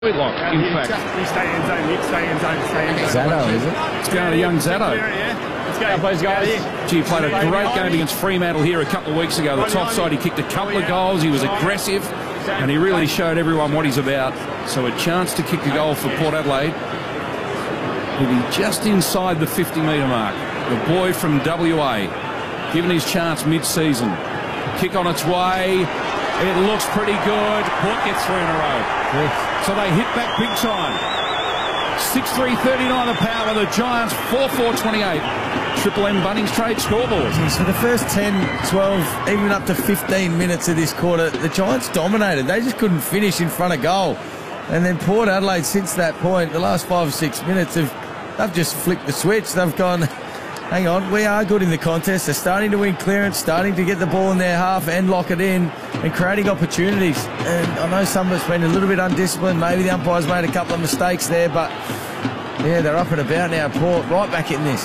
Whitlock, in fact. Stay in zone, Nick. Stay in zone. Stay in zone. Zatto, is it? It's going to young Zatto. Let's go, boys, guys. Gee, he played a great game against Fremantle here a couple of weeks ago. The top side, he kicked a couple of goals. He was aggressive, and he really showed everyone what he's about. So a chance to kick a goal for Port Adelaide. He'll be just inside the 50-metre mark. The boy from WA, given his chance mid-season. Kick on its way. It looks pretty good. Port gets three in a row. Yes. So they hit back big time. 6-3-39 the power. The Giants 4-4-28. Triple M Bunnings Trade scoreboard. So the first 10, 12, even up to 15 minutes of this quarter, the Giants dominated. They just couldn't finish in front of goal. And then Port Adelaide, since that point, the last 5 or 6 minutes, they've just flicked the switch. They've gone, hang on, we are good in the contest. They're starting to win clearance, starting to get the ball in their half and lock it in and creating opportunities. And I know some of us been a little bit undisciplined. Maybe the umpires made a couple of mistakes there, but yeah, they're up and about now. Port right back in this.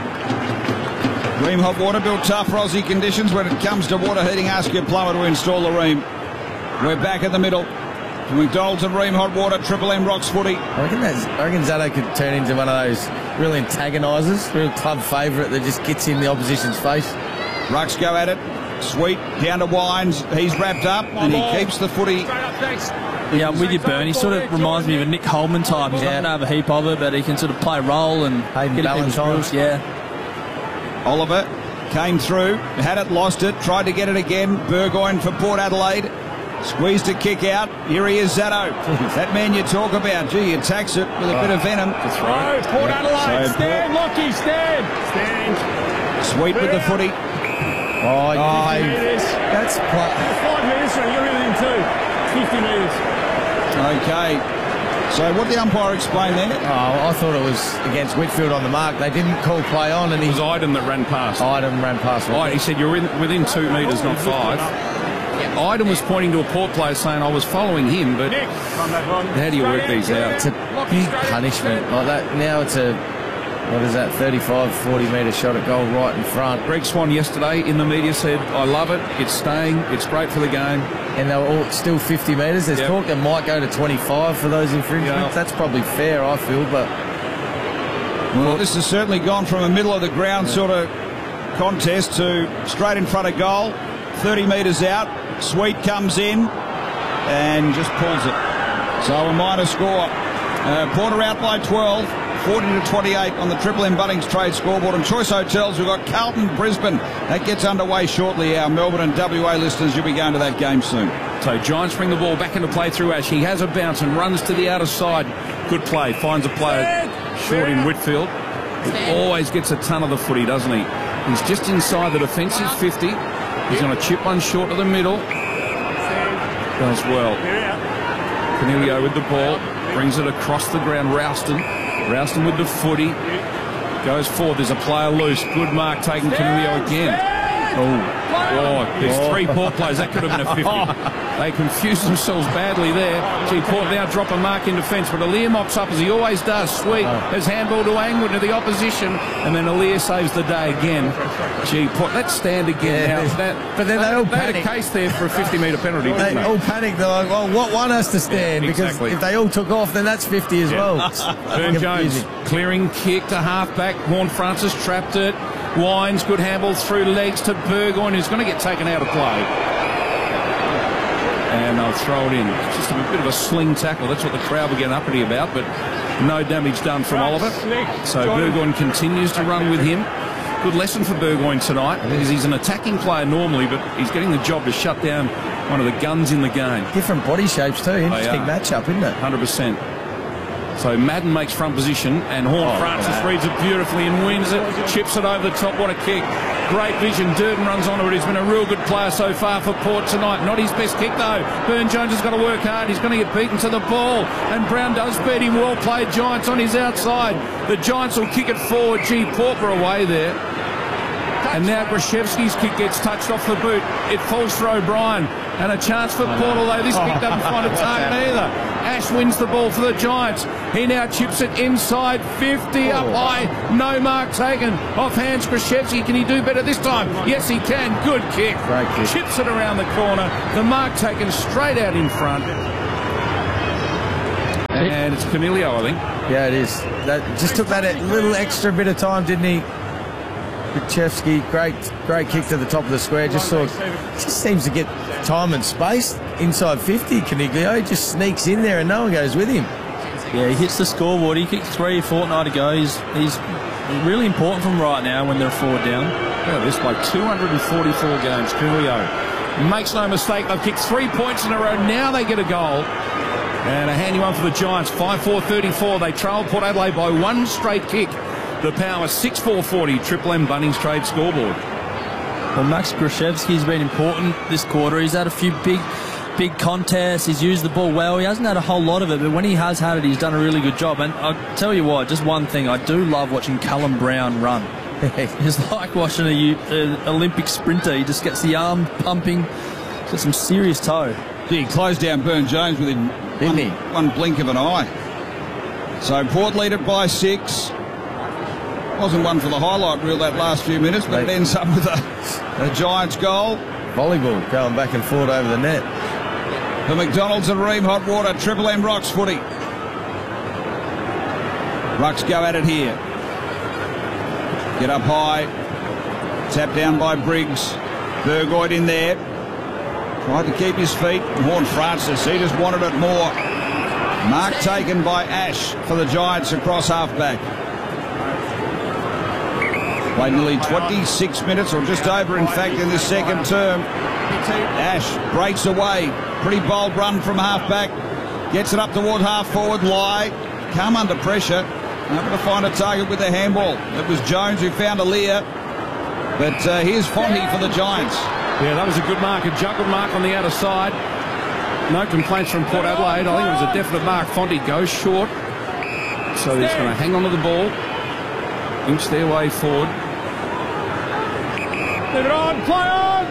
Ream Hot Water built tough for Aussie conditions. When it comes to water heating, ask your plumber to install the Ream. We're back in the middle. McDonald's and Ream Hot Water, Triple M rocks footy. I reckon Zatto could turn into one of those real antagonisers, real club favourite that just gets in the opposition's face. Rucks go at it. Sweet down to Wines. He's wrapped up and he keeps the footy. Yeah, I'm with you, Bernie. He sort of reminds me of a Nick Holman type. He's not going to have a heap of it, but he can sort of play a role and Hayden Ballantyne. Yeah. Oliver came through, had it, lost it, tried to get it again. Burgoyne for Port Adelaide. Squeezed a kick out. Here he is, Zatto. That man you talk about. Gee, he attacks it with a bit of venom. That's right. Port Adelaide, So stand, Lockie, stand. Stand. Sweet with the footy. Oh, Metres. that's 5 metres, so you're in too. 50 metres. Okay. So what the umpire explained there? I thought it was against Whitfield on the mark. They didn't call play on, and It was Iden that ran past. Iden ran past. He said you're within 2 metres, not 5. Iden was pointing to a Port player saying I was following him, but Nick, come back on. how do you work these out? It's a big punishment like that. Now it's a, what is that, 35, 40-metre shot at goal right in front. Greg Swan yesterday in the media said, I love it, it's staying, it's great for the game. And they were all still 50 metres. There's talk that might go to 25 for those infringements. Yeah. That's probably fair, I feel, but... Well, this has certainly gone from a middle-of-the-ground sort of contest to straight in front of goal. 30 metres out. Sweet comes in and just pulls it. So a minor score. Porter out by 12, 40-28 on the Triple M Bunnings Trade scoreboard. And Choice Hotels, we've got Carlton, Brisbane. That gets underway shortly. Our Melbourne and WA listeners, you'll be going to that game soon. So Giants bring the ball back into play through Ash. He has a bounce and runs to the outer side. Good play. Finds a player short in Whitfield. He always gets a ton of the footy, doesn't he? He's just inside the defensive 50. He's going to chip one short to the middle. Does well. Canelio with the ball. Brings it across the ground. Rouston with the footy. Goes forward. There's a player loose. Good mark taking Canelio again. Oh, there's 3 Port players. That could have been a 50. They confused themselves badly there. Gee, Port now drop a mark in defence, but Aliir mops up as he always does. Sweet. Has handball to Angwood to the opposition, and then Aliir saves the day again. Gee, Port, let's stand again. Now, but then they all had panic. a case there for a 50-metre penalty, didn't They all panicked. They're like, well, what want us to stand? Yeah, because exactly. if they all took off, then that's 50 as well. Burn Jones Confusing. clearing kick to halfback. Horn Francis trapped it. Wines, good handball through legs to Burgoyne, who's going to get taken out of play. And they'll throw it in. It's just a bit of a sling tackle. That's what the crowd were getting uppity about, but no damage done from Oliver. So Burgoyne continues to run with him. Good lesson for Burgoyne tonight, because he's an attacking player normally, but he's getting the job to shut down one of the guns in the game. Different body shapes too. Interesting matchup, isn't it? 100%. So Madden makes front position, and Horn Francis reads it beautifully and wins it. Chips it over the top. What a kick. Great vision. Durden runs onto it. He's been a real good player so far for Port tonight. Not his best kick, though. Burn Jones has got to work hard. He's going to get beaten to the ball, and Brown does beat him. Well played, Giants on his outside. The Giants will kick it forward. Gee, Port were away there. And now Grashevsky's kick gets touched off the boot. It falls for O'Brien. And a chance for Port, although this kick doesn't find a target either. Ash wins the ball for the Giants. He now chips it inside 50 up high. No mark taken off hands Grashevsky. Can he do better this time? Yes, he can. Good kick. Great kick. Chips it around the corner. The mark taken straight out in front. And it's Canelio, I think. Yeah, it is. That just took that little extra bit of time, didn't he? Kuchevsky, great kick to the top of the square. Just seems to get time and space inside 50. Caniglio, he just sneaks in there and no one goes with him. Yeah, he hits the scoreboard. He kicked 3 a fortnight ago. He's really important from right now when they're 4 down. Yeah, this by 244 games. Canelio makes no mistake. They've kicked 3 points in a row. Now they get a goal. And a handy one for the Giants. 5-4-34. They trail Port Adelaide by 1 straight kick. The Power 6-4-40. Triple M Bunnings trade scoreboard. Well, Max Grushevsky's been important this quarter. He's had a few big contests. He's used the ball well. He hasn't had a whole lot of it, but when he has had it, he's done a really good job. And I'll tell you what, just one thing, I do love watching Callum Brown run. It's like watching an Olympic sprinter. He just gets the arm pumping. He's got some serious toe. He closed down Byrne-Jones within one blink of an eye. So Port lead it by 6. Wasn't one for the highlight reel that last few minutes, but it ends up with a Giants goal. Volleyball going back and forth over the net. For McDonald's and Ream Hot Water, Triple M Rocks footy. Rucks go at it here. Get up high. Tap down by Briggs. Burgoyne in there. Tried to keep his feet. Horne-Francis, he just wanted it more. Mark taken by Ash for the Giants across halfback. Played nearly 26 minutes, or just over, in fact, in this second term. Ash breaks away. Pretty bold run from halfback. Gets it up toward half-forward. Lie. Come under pressure. Able to find a target with the handball. It was Jones who found Aaliyah. But here's Fonte for the Giants. Yeah, that was a good mark. A juggled mark on the outer side. No complaints from Port Adelaide. I think it was a definite mark. Fonte goes short. So he's going to hang on to the ball. Inch their way forward. Leave it on, play on!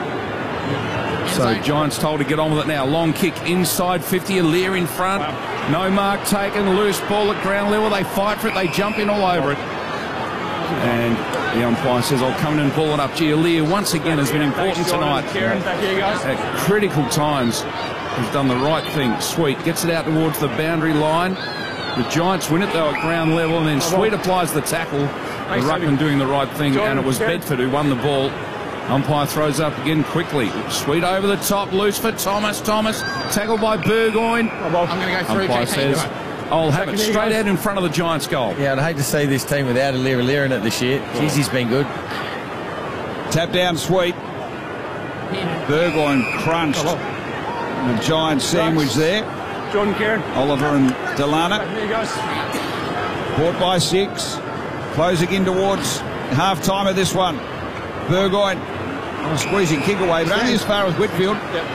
So Giants told to get on with it now. Long kick inside 50. Aaliyah in front. No mark taken. Loose ball at ground level. They fight for it. They jump in all over it. And the umpire says, I'll come in and pull it up. Gee, Aaliyah once again has been important tonight. At critical times, has done the right thing. Sweet gets it out towards the boundary line. The Giants win it, though, at ground level, and then Sweet applies the tackle. The ruckman doing the right thing, and it was Bedford who won the ball. Umpire throws up again quickly. Sweet over the top, loose for Thomas. Tackled by Burgoyne. I'm going to go through. Umpire says, I'll have it straight out in front of the Giants' goal. Yeah, I'd hate to see this team without Aaliyah in it this year. Jeez, he's been good. Tap down Sweet. Burgoyne crunched. The Giants sandwich there. Jordan Kieran. Oliver and Delana. Here you goes. Port by 6. Closing in towards half-time of this one. Burgoyne on a squeezing kick away, but only as far as Whitfield.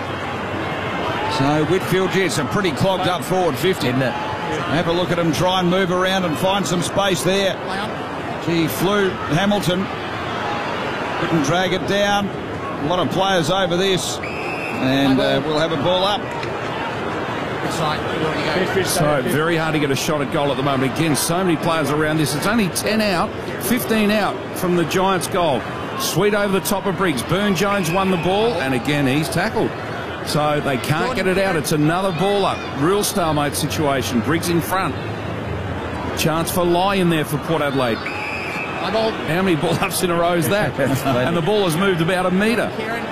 So Whitfield, gee, it's a pretty clogged up forward 50. Isn't it? Have a look at him try and move around and find some space there. He flew Hamilton. Couldn't drag it down. A lot of players over this. And we'll have a ball up. So very hard to get a shot at goal at the moment. Again, so many players around this. It's only 10 out, 15 out from the Giants' goal. Sweet over the top of Briggs. Byrne-Jones won the ball, and again, he's tackled. So they can't get it out. It's another ball up. Real stalemate situation. Briggs in front. Chance for Lie in there for Port Adelaide. How many ball ups in a row is that? And the ball has moved about a metre.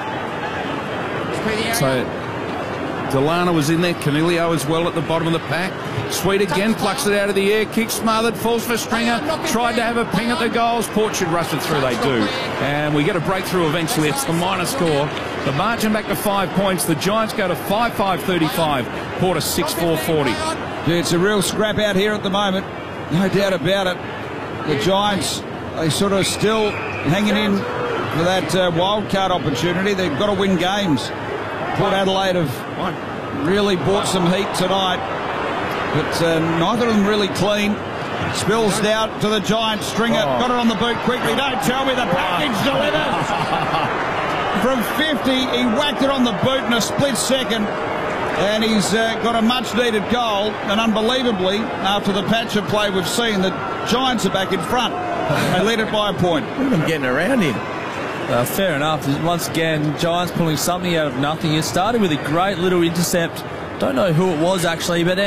So Delana was in there. Canelio as well at the bottom of the pack. Sweet again, plucks it out of the air. Kick smothered, falls for Stringer. Tried to have a ping at the goals. Port should rush it through. They do. And we get a breakthrough eventually. It's the minor score. The margin back to 5 points. The Giants go to 5-5-35. Port a 6-4-40. Yeah, it's a real scrap out here at the moment. No doubt about it. The Giants, they sort of still hanging in for that wild card opportunity. They've got to win games. Port Adelaide have really bought some heat tonight, but neither of them really clean. Spills down to the Giants. Stringer got it on the boot quickly. Don't tell me the package delivers. From 50, he whacked it on the boot in a split second, and he's got a much-needed goal. And unbelievably, after the patch of play we've seen, the Giants are back in front. They lead it by a point. Look at them getting around him. Fair enough. Once again, Giants pulling something out of nothing. It started with a great little intercept. Don't know who it was actually, but then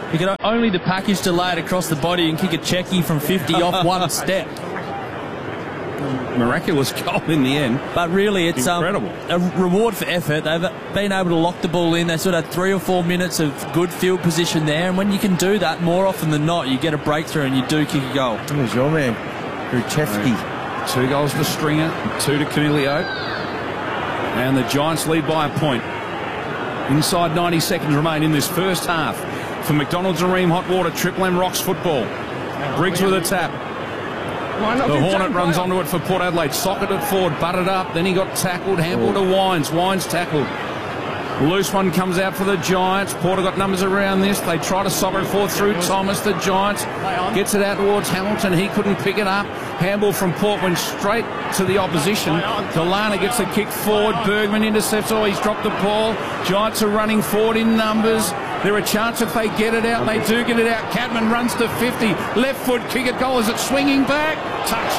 He could only the package to lay it across the body and kick a checky from 50 off one step. Miraculous goal in the end. But really, it's incredible. A reward for effort. They've been able to lock the ball in. They sort of had 3 or 4 minutes of good field position there. And when you can do that, more often than not, you get a breakthrough and you do kick a goal. Who's your man? Gruchevsky. 2 goals to Stringer, 2 to Canelio. And the Giants lead by a point. Inside 90 seconds remain in this first half. For McDonald's and Ream Hot Water, Triple M rocks football. Briggs with a tap. The Hornet runs onto it for Port Adelaide. Socketed forward, butted up. Then he got tackled. Handball to Wines. Wines tackled. Loose one comes out for the Giants. Porter got numbers around this. They try to socket it forward through Thomas. The Giants gets it out towards Hamilton. He couldn't pick it up. Handball from Port went straight to the opposition. Delana gets a kick forward. Bergman intercepts. Oh, he's dropped the ball. Giants are running forward in numbers. There are a chance if they get it out, and they do get it out. Cadman runs to 50. Left foot kick at goal. Is it swinging back? Touch.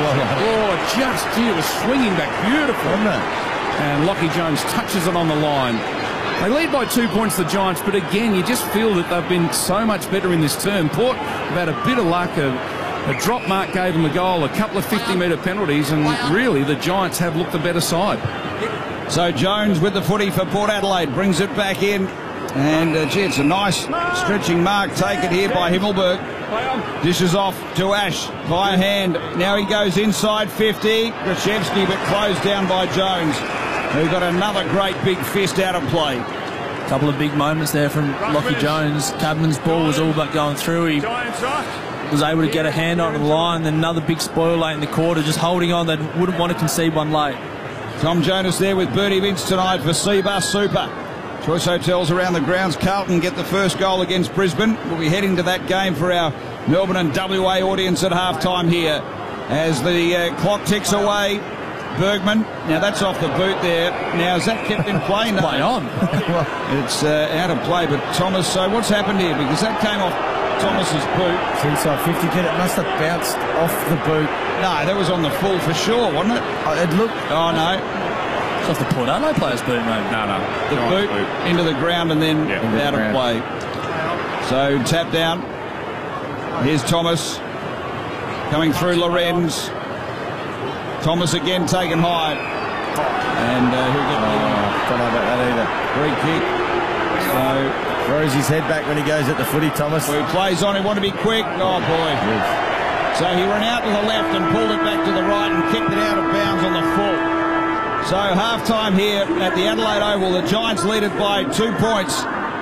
He was swinging back. Beautiful. Wasn't it? And Lockie Jones touches it on the line. They lead by 2 points, the Giants, but again, you just feel that they've been so much better in this term. Port have had a bit of luck. A drop mark gave them a goal, a couple of 50-metre penalties, and really the Giants have looked the better side. So Jones with the footy for Port Adelaide brings it back in. And, gee, it's a nice stretching mark taken here by Himmelberg. Dishes off to Ash by hand. Now he goes inside 50. Gruchevsky, but closed down by Jones, who got another great big fist out of play. A couple of big moments there from Lockie Jones. Cadman's ball was all but going through. He was able to get a hand onto the line. Then another big spoil late in the quarter, just holding on. They wouldn't want to concede one late. Tom Jonas there with Bertie Vince tonight for Seabus Super. Choice Hotels around the grounds. Carlton get the first goal against Brisbane. We'll be heading to that game for our Melbourne and WA audience at halftime here as the clock ticks away. Bergman, now that's off the boot there. Now is that kept in play? No. Play on. It's out of play, but Thomas, so what's happened here? Because that came off Thomas's boot. It's inside 50. It must have bounced off the boot. No, that was on the full for sure, wasn't it? It looked... Oh, no. It's off the Port Adelaide player's boot, mate. No. The boot into the ground and then out of play. So tap down. Here's Thomas coming through Lorenz. Thomas again taken high. And he'll get don't know about that either. free kick. So throws his head back when he goes at the footy, Thomas. he plays on. He want to be quick. Oh, boy. Yes. So he ran out to the left and pulled it back to the right and kicked it out of bounds on the full. So half-time here at the Adelaide Oval. The Giants lead it by 2 points,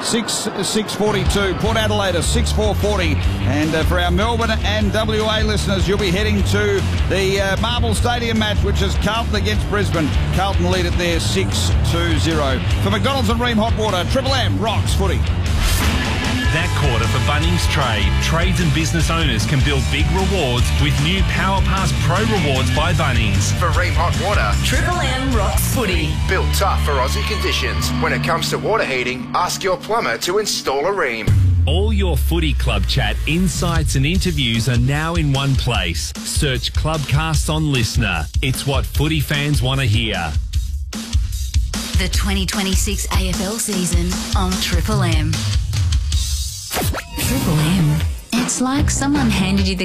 6-42. Port Adelaide a 6-4-40. And for our Melbourne and WA listeners, you'll be heading to the Marvel Stadium match, which is Carlton against Brisbane. Carlton lead it there 6-0. For McDonald's and Ream Hot Water, Triple M rocks footy. That quarter for Bunnings Trade. Trades and business owners can build big rewards with new Power Pass Pro Rewards by Bunnings. For Ream Hot Water, Triple M rocks footy. built tough for Aussie conditions. When it comes to water heating, ask your plumber to install a Ream. All your footy club chat, insights and interviews are now in one place. Search Clubcast on Listener. It's what footy fans want to hear. The 2026 AFL season on Triple M. Triple M. It's like someone handed you the